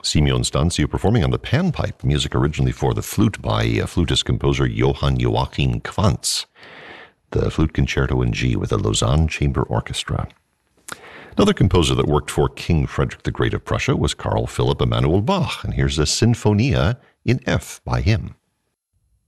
Simeon Stancio performing on the panpipe, music originally for the flute by flutist-composer Johann Joachim Quantz. The Flute Concerto in G with the Lausanne Chamber Orchestra. Another composer that worked for King Frederick the Great of Prussia was Carl Philipp Emanuel Bach, and here's a Sinfonia in F by him.